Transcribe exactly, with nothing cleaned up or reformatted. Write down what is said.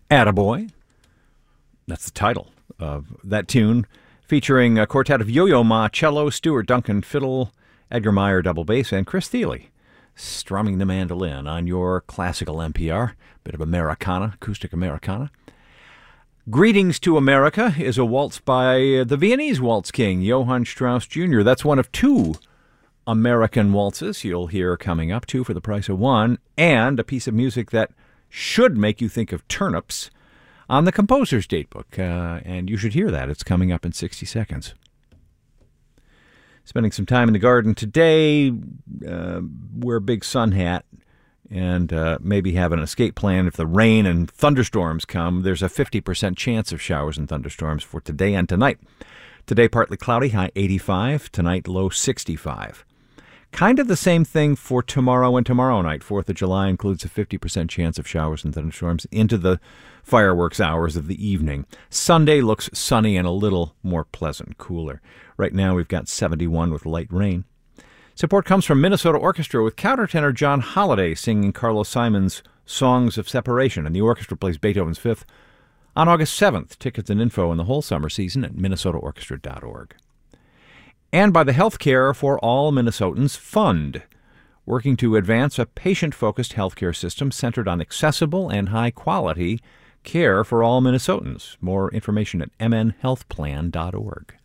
Attaboy. That's the title of that tune, featuring a quartet of Yo-Yo Ma, cello, Stuart Duncan, fiddle, Edgar Meyer, double bass, and Chris Thiele strumming the mandolin on your classical N P R. Bit of Americana, acoustic Americana. Greetings to America is a waltz by the Viennese waltz king, Johann Strauss Junior That's one of two American waltzes you'll hear coming up, two for the price of one, and a piece of music that should make you think of turnips on the composer's datebook, uh, and you should hear that. It's coming up in sixty seconds. Spending some time in the garden today, uh, wear a big sun hat, and uh, maybe have an escape plan if the rain and thunderstorms come. There's a fifty percent chance of showers and thunderstorms for today and tonight. Today, partly cloudy, high eighty-five. Tonight, low sixty-five. Kind of the same thing for tomorrow and tomorrow night. fourth of July includes a fifty percent chance of showers and thunderstorms into the fireworks hours of the evening. Sunday looks sunny and a little more pleasant, cooler. Right now we've got seventy-one with light rain. Support comes from Minnesota Orchestra with countertenor John Holliday singing Carlos Simon's Songs of Separation, and the orchestra plays Beethoven's Fifth on August seventh. Tickets and info in the whole summer season at minnesota orchestra dot org. And by the Healthcare for All Minnesotans Fund, working to advance a patient-focused healthcare system centered on accessible and high-quality care for all Minnesotans. More information at m n health plan dot org.